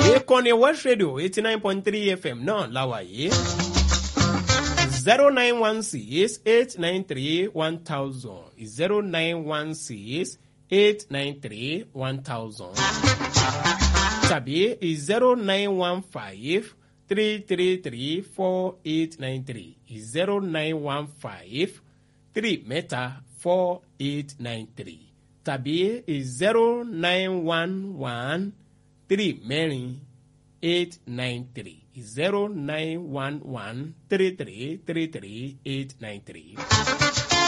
ìkànnì West Radio 89.3 FM náà láwà yìí 0916-893-1000 0916-893-1000 tàbí 0915-333-4893 0915-3-4893 tàbí 0911-3-893 0911-3333-893.